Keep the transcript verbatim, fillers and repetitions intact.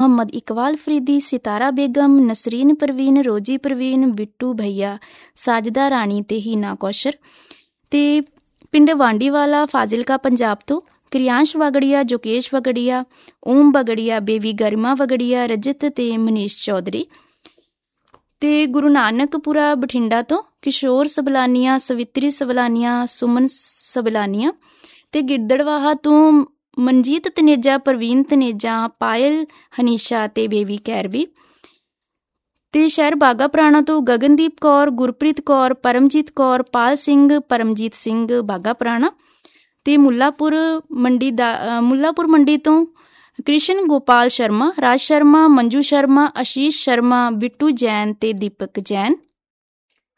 ਮੁਹੰਮਦ ਇਕਬਾਲ ਫਰੀਦੀ, ਸਿਤਾਰਾ ਬੇਗਮ, ਨਸਰੀਨ ਪ੍ਰਵੀਨ, ਰੋਜੀ ਪ੍ਰਵੀਨ, ਬਿੱਟੂ ਭਈਆ, ਸਾਜਦਾ ਰਾਣੀ ਅਤੇ ਹੀਨਾ ਕੌਸ਼ਰ। ਅਤੇ ਪਿੰਡ ਵਾਂਡੀਵਾਲਾ ਫਾਜ਼ਿਲਕਾ ਪੰਜਾਬ ਤੋਂ ਕਿਰਿਆਂਸ਼ ਵਗੜੀਆ, ਜੋਕੇਸ਼ ਵਗੜੀਆ, ਓਮ ਵਗੜੀਆ, ਬੇਬੀ ਗਰਿਮਾ ਵਗੜੀਆ, ਰਜਤ ਅਤੇ ਮਨੀਸ਼ ਚੌਧਰੀ। ਅਤੇ ਗੁਰੂ ਨਾਨਕਪੁਰਾ ਬਠਿੰਡਾ ਤੋਂ ਕਿਸ਼ੋਰ ਸਬਲਾਨੀਆ, ਸਵਿਤਰੀ ਸਬਲਾਨੀਆ, ਸੁਮਨ ਸਬਲਾਨੀਆ। ਅਤੇ ਗਿੱਦੜਵਾਹਾ ਤੋਂ ਮਨਜੀਤ ਤਨੇਜਾ, ਪ੍ਰਵੀਨ ਤਨੇਜਾ, ਪਾਇਲ ਹਨੀਸ਼ਾ ਅਤੇ ਬੇਬੀ ਕੈਰਵੀ। ਅਤੇ ਸ਼ਹਿਰ ਬਾਘਾ ਪੁਰਾਣਾ ਤੋਂ ਗਗਨਦੀਪ ਕੌਰ, ਗੁਰਪ੍ਰੀਤ ਕੌਰ, ਪਰਮਜੀਤ ਕੌਰ, ਪਾਲ ਸਿੰਘ, ਪਰਮਜੀਤ ਸਿੰਘ ਬਾਘਾ ਪੁਰਾਣਾ। ਅਤੇ ਮੁੱਲਾਪੁਰ ਮੰਡੀ ਦਾ ਮੁੱਲਾਪੁਰ ਮੰਡੀ ਤੋਂ ਕ੍ਰਿਸ਼ਨ ਗੋਪਾਲ ਸ਼ਰਮਾ, ਰਾਜ ਸ਼ਰਮਾ, ਮੰਜੂ ਸ਼ਰਮਾ, ਆਸ਼ੀਸ਼ ਸ਼ਰਮਾ, ਬਿੱਟੂ ਜੈਨ ਅਤੇ ਦੀਪਕ ਜੈਨ।